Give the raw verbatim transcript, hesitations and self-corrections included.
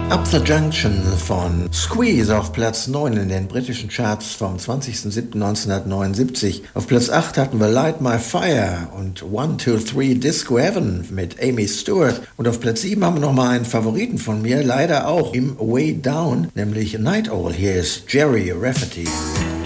Up the Junction von Squeeze auf Platz neun in den britischen Charts vom zwanzigsten siebten neunzehnhundertneunundsiebzig. Auf Platz acht hatten wir Light My Fire und one two three Disco Heaven mit Amy Stewart. Und auf Platz sieben haben wir nochmal einen Favoriten von mir, leider auch im Way Down, nämlich Night Owl. Hier ist Jerry Rafferty.